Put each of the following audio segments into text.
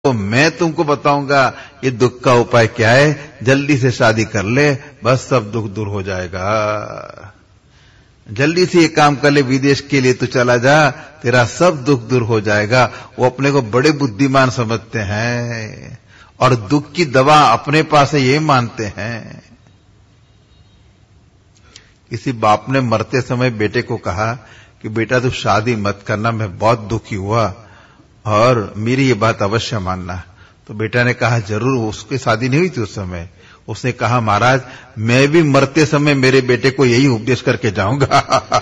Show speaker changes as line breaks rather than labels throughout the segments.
तो मैं तुमको बताऊंगा ये दुख का उपाय क्या है, जल्दी से शादी कर ले, बस सब दुख दूर हो जाएगा। जल्दी से ये काम कर ले, विदेश के लिए तू चला जा, तेरा सब दुख दूर हो जाएगा। वो अपने को बड़े बुद्धिमान समझते हैं और दुख की दवा अपने पास है ये मानते हैं। किसी बाप ने मरते समय बेटे को कहा कि बेटा तू शादी मत करना, मैं बहुत दुखी हुआ और मेरी ये बात अवश्य मानना। तो बेटा ने कहा जरूर। उसकी शादी नहीं हुई थी उस समय। उसने कहा महाराज मैं भी मरते समय मेरे बेटे को यही उपदेश करके जाऊंगा।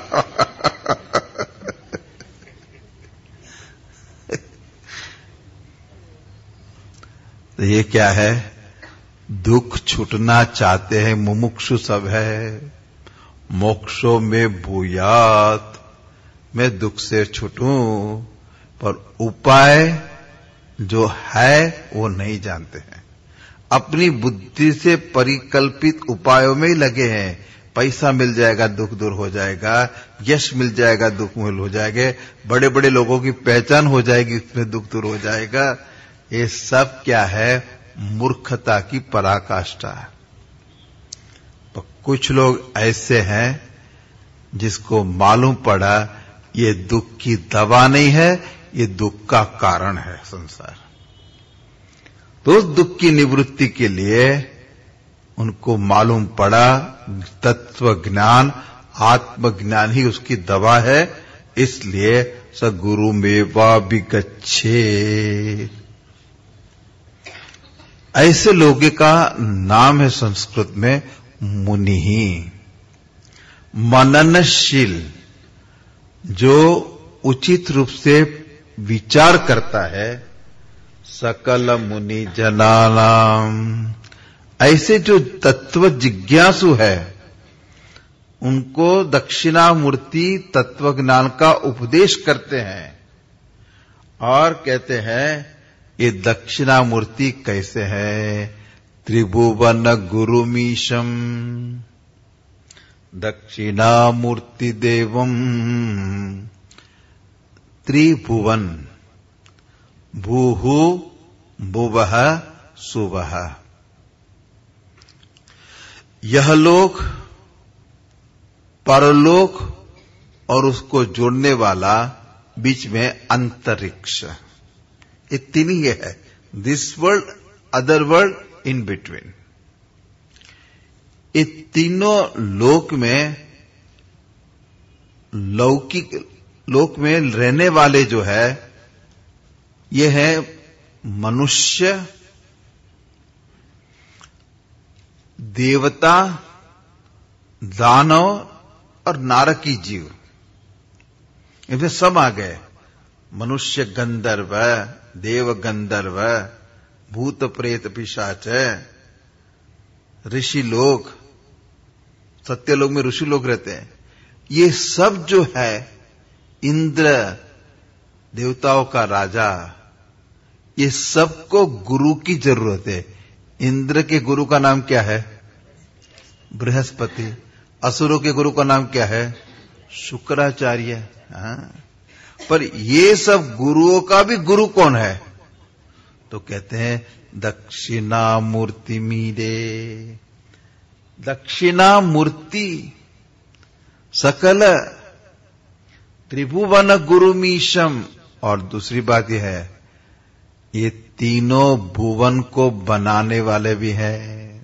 तो ये क्या है, दुख छूटना चाहते हैं, मुमुक्षु सब है। मोक्षो में भूयात, मैं दुख से छूटूं, पर उपाय जो है वो नहीं जानते हैं। अपनी बुद्धि से परिकल्पित उपायों में ही लगे हैं। पैसा मिल जाएगा दुख दूर हो जाएगा, यश मिल जाएगा दुख दूर हो जाएगा, बड़े बड़े लोगों की पहचान हो जाएगी उसमें दुख दूर हो जाएगा। ये सब क्या है, मूर्खता की पराकाष्ठा। तो कुछ लोग ऐसे हैं जिसको मालूम पड़ा ये दुख की दवा नहीं है, ये दुख का कारण है संसार। तो उस दुख की निवृत्ति के लिए उनको मालूम पड़ा तत्व ज्ञान, आत्मज्ञान ही उसकी दवा है। इसलिए स गुरु मेवा विगच्छे। ऐसे लोगों का नाम है संस्कृत में मुनि। मननशील, जो उचित रूप से विचार करता है। सकल मुनि जनानाम, ऐसे जो तत्व जिज्ञासु है उनको दक्षिणामूर्ति तत्व ज्ञान का उपदेश करते हैं और कहते हैं ये दक्षिणामूर्ति कैसे है। त्रिभुवन गुरुमीशम दक्षिणामूर्ति देवम। त्रिभुवन, भूहु भुवः सुवः, यह लोक, परलोक और उसको जोड़ने वाला बीच में अंतरिक्ष, ये तीन ही है। This world, other world, in between. ये तीनों लोक में, लौकिक लोक में रहने वाले जो है ये है मनुष्य, देवता, दानव और नारकी जीव। इसमें सब आ गए। मनुष्य गंधर्व, देव गंधर्व, भूत प्रेत पिशाच, ऋषि लोग, सत्यलोक में ऋषि लोग रहते हैं। ये सब जो है, इंद्र देवताओं का राजा, ये सबको गुरु की जरूरत है। इंद्र के गुरु का नाम क्या है? बृहस्पति। असुरों के गुरु का नाम क्या है? शुक्राचार्य। पर ये सब गुरुओं का भी गुरु कौन है? तो कहते हैं दक्षिणामूर्ति मीरे। दक्षिणामूर्ति सकल त्रिभुवन गुरुमीशम। और दूसरी बात यह है, ये तीनों भुवन को बनाने वाले भी हैं।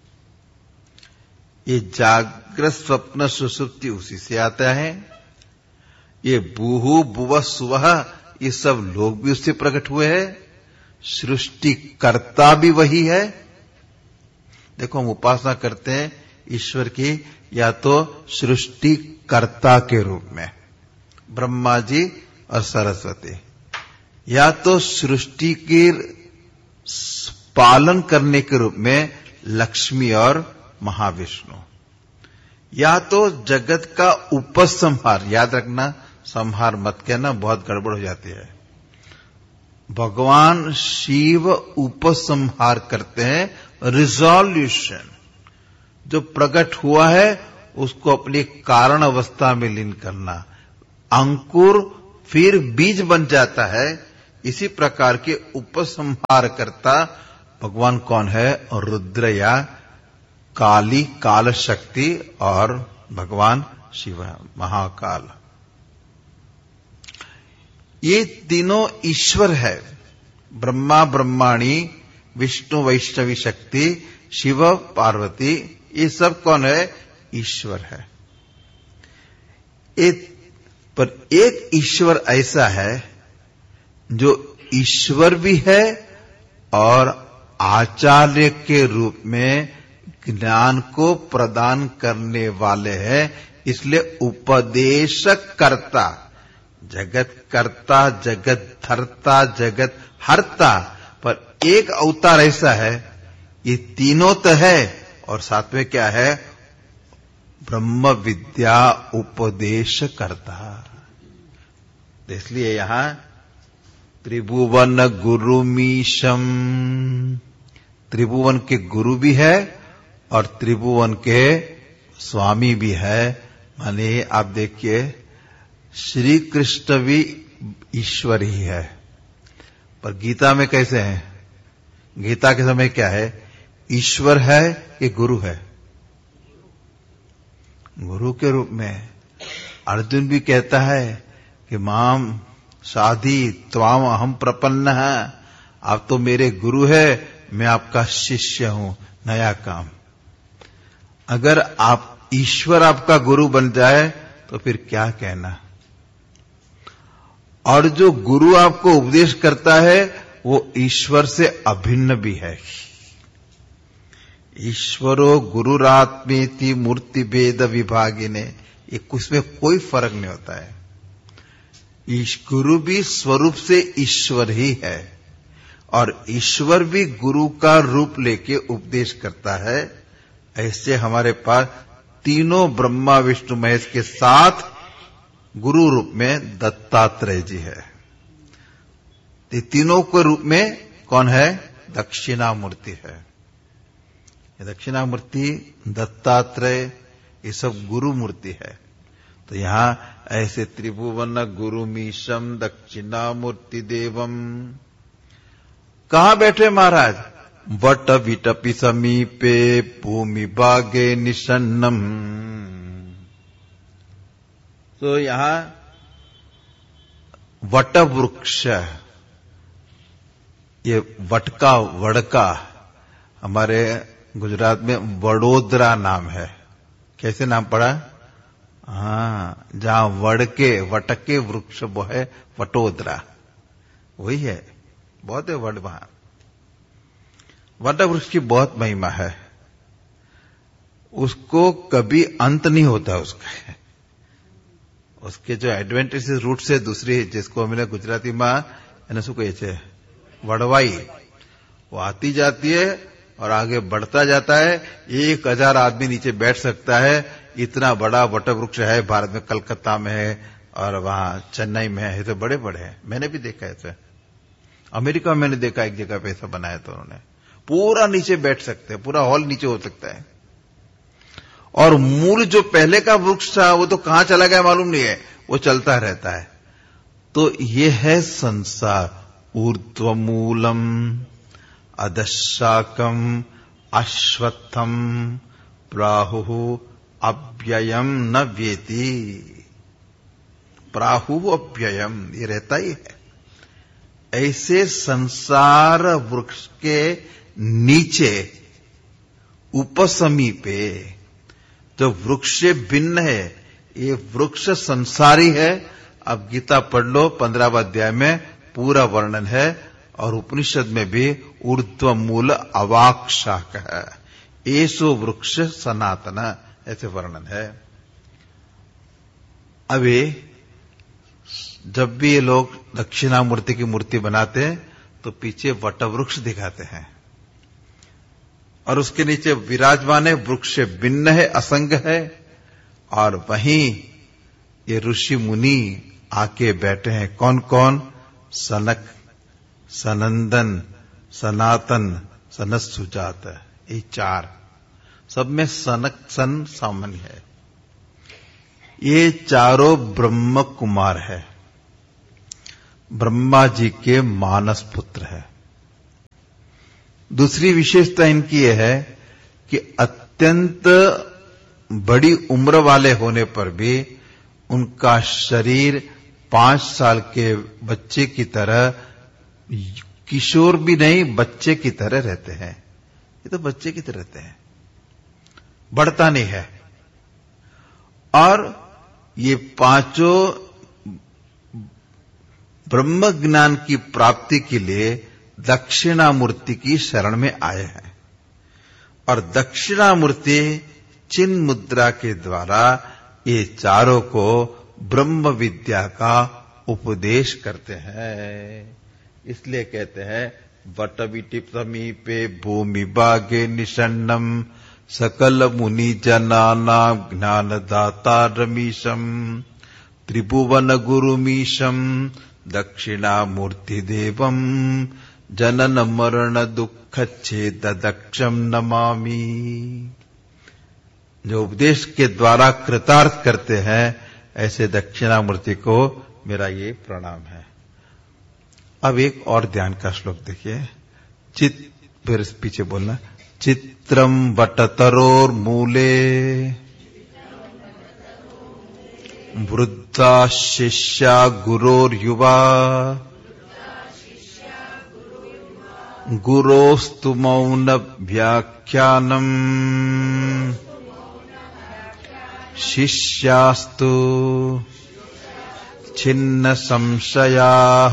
ये जागृत स्वप्न सुषुप्ति उसी से आता है। ये भूहु भुवः सुवः, ये सब लोग भी उससे प्रकट हुए हैं। सृष्टिकर्ता भी वही है। देखो हम उपासना करते हैं ईश्वर की, या तो सृष्टिकर्ता के रूप में ब्रह्मा जी और सरस्वती, या तो सृष्टि के पालन करने के रूप में लक्ष्मी और महाविष्णु, या तो जगत का उपसंहार। याद रखना, संहार मत कहना, बहुत गड़बड़ हो जाती है। भगवान शिव उपसंहार करते हैं, रिजोल्यूशन। जो प्रकट हुआ है उसको अपनी कारण अवस्था में लीन करना। अंकुर फिर बीज बन जाता है, इसी प्रकार के उपसंहार करता भगवान कौन है? रुद्र या काली काल शक्ति और भगवान शिव महाकाल। ये तीनों ईश्वर है। ब्रह्मा ब्रह्माणी, विष्णु वैष्णवी शक्ति, शिव पार्वती, ये सब कौन है? ईश्वर है। पर एक ईश्वर ऐसा है जो ईश्वर भी है और आचार्य के रूप में ज्ञान को प्रदान करने वाले हैं, इसलिए उपदेशक करता, जगत कर्ता, जगत धर्ता, जगत हरता। पर एक अवतार ऐसा है, ये तीनों तो है और साथ में क्या है? ब्रह्म विद्या उपदेश करता। इसलिए यहां त्रिभुवन गुरुमीशम, त्रिभुवन के गुरु भी है और त्रिभुवन के स्वामी भी है। माने आप देखिए, श्री कृष्ण भी ईश्वर ही है। पर गीता में कैसे है? गीता के समय क्या है? ईश्वर है कि गुरु है? गुरु के रूप में। अर्जुन भी कहता है कि माम साधी त्वाम अहम प्रपन्न है, आप तो मेरे गुरु है, मैं आपका शिष्य हूं। नया काम। अगर आप ईश्वर आपका गुरु बन जाए तो फिर क्या कहना। और जो गुरु आपको उपदेश करता है वो ईश्वर से अभिन्न भी है। ईश्वरो गुरुरात्मेति मूर्ति भेद विभागिने, ये उसमें कोई फर्क नहीं होता है। गुरु भी स्वरूप से ईश्वर ही है और ईश्वर भी गुरु का रूप लेके उपदेश करता है। ऐसे हमारे पास तीनों ब्रह्मा विष्णु महेश के साथ गुरु रूप में दत्तात्रेय जी है। ये तीनों के रूप में कौन है? दक्षिणामूर्ति है। ये दक्षिणामूर्ति, दत्तात्रेय, ये सब गुरु मूर्ति है। तो यहां ऐसे त्रिभुवन गुरुमीशम दक्षिणामूर्ति देवम। कहां बैठे महाराज? वट विटपि समीपे भूमि भागे निषन्नम। तो यहां वट वृक्ष, ये वटका वड़का, हमारे गुजरात में वडोदरा नाम है। कैसे नाम पड़ा? हाँ, जहां वटके वृक्ष वो है वटोदरा, वही है। बहुत है वट, वहां वट वृक्ष की बहुत महिमा है। उसको कभी अंत नहीं होता उसका। उसके जो एडवेंटेजेस रूट से दूसरी, जिसको हमने गुजराती में એને શું કહે છે? वड़वाई, वो आती जाती है और आगे बढ़ता जाता है। 1000 आदमी नीचे बैठ सकता है, इतना बड़ा वट वृक्ष है। भारत में कलकत्ता में है और वहां चेन्नई में है। तो बड़े बड़े हैं, मैंने भी देखा ऐसे। अमेरिका में मैंने देखा एक जगह पे ऐसा बनाया, तो उन्होंने पूरा नीचे बैठ सकते हैं, पूरा हॉल नीचे हो सकता है। और मूल जो पहले का वृक्ष था वो तो कहां चला गया मालूम नहीं है, वो चलता रहता है। तो ये है संसार। ऊर्ध्वमूलम अधशाकम अश्वत्थम प्राहु अव्ययम न व्येति। प्राहु अव्ययम, ये रहता ही है। ऐसे संसार वृक्ष के नीचे उपसमीपे जो वृक्ष से भिन्न है, ये वृक्ष संसारी है। अब गीता पढ़ लो, 15वें अध्याय में पूरा वर्णन है। और उपनिषद में भी ऊर्ध्व मूल अवाक शाख है, एसो वृक्ष सनातन, ऐसे वर्णन है। अभी जब भी ये लोग दक्षिणामूर्ति की मूर्ति बनाते हैं तो पीछे वटवृक्ष दिखाते हैं और उसके नीचे विराजमान है, वृक्ष भिन्न है, असंग है। और वहीं ये ऋषि मुनि आके बैठे हैं। कौन कौन? सनक, सनंदन, सनातन, सनत सुजात, ये 4। सब में सनक सन सामान्य है। ये चारों ब्रह्म कुमार है। ब्रह्मा जी के मानस पुत्र है। दूसरी विशेषता इनकी यह है कि अत्यंत बड़ी उम्र वाले होने पर भी उनका शरीर 5 साल के बच्चे की तरह, किशोर भी नहीं बच्चे की तरह रहते हैं। ये तो बच्चे की तरह रहते हैं, बढ़ता नहीं है। और ये पांचों ब्रह्म ज्ञान की प्राप्ति के लिए दक्षिणामूर्ति की शरण में आए हैं। और दक्षिणामूर्ति चिन्ह मुद्रा के द्वारा ये चारों को ब्रह्म विद्या का उपदेश करते हैं। इसलिए कहते हैं वटविटि समीपे भूमि बागे निषण्णम सकल मुनि जनाना ज्ञानदाता रमीशम त्रिभुवन गुरुमीशम दक्षिणामूर्ति देवम जनन मरण दुख छेद दक्षम नमामि। जो उपदेश के द्वारा कृतार्थ करते हैं ऐसे दक्षिणामूर्ति को मेरा ये प्रणाम है। अब एक और ध्यान का श्लोक देखिए। फिर पीछे बोलना। चित्रम वटतरोर मूले वृद्धा शिष्या गुरोर युवा गुरोस्तु मौन व्याख्यानम शिष्यास्तु छिन्न संशयाः।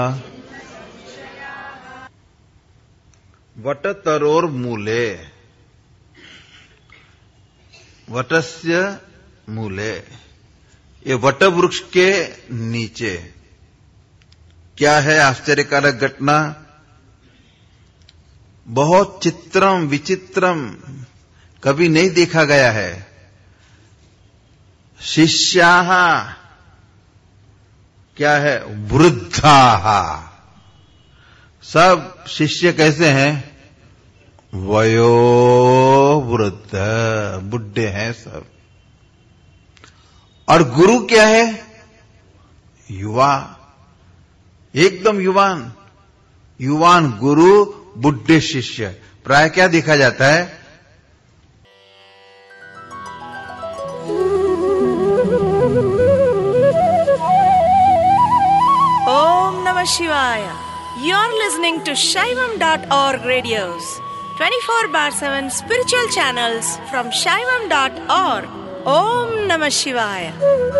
वटतरोर मूले, वटस्य मूले, ये वट वृक्ष के नीचे क्या है आश्चर्यकारक घटना। बहुत चित्रम विचित्रम, कभी नहीं देखा गया है। शिष्याः क्या है, वृद्धाः। सब शिष्य कैसे हैं, वयो वृद्ध, बुढ़े हैं सब। और गुरु क्या है, युवा, एकदम युवान। युवान गुरु, बुढ़े शिष्य। प्राय क्या देखा जाता है,
Om Namah Shivaya. You're listening to Shaivam.org radios, 24/7 spiritual channels from Shaivam.org. Om Namah Shivaya.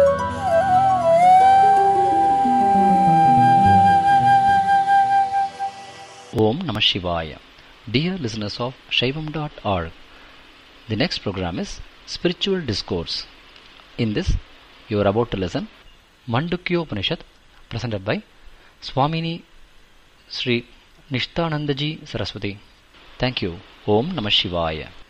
Om Namah Shivaya. Dear listeners of Shaivam.org, the next program is Spiritual Discourse. In this, you are about to listen Mandukya Upanishad, presented by Swamini Sri Nishtanandaji Saraswati. Thank you. Om Namah Shivaya.